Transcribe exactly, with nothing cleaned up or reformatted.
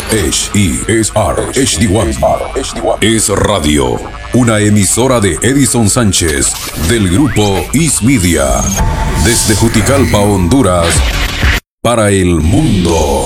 H E S R H D uno es radio, una emisora de Edison Sánchez del grupo Is Media, desde Juticalpa, Honduras, para el mundo.